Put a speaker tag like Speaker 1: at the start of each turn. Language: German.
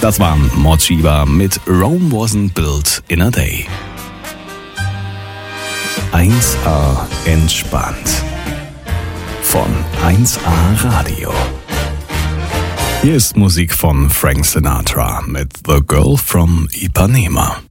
Speaker 1: Das war Mochiba mit Rome Wasn't Built in a Day. 1A entspannt. Von 1A Radio. Hier ist Musik von Frank Sinatra mit The Girl from Ipanema.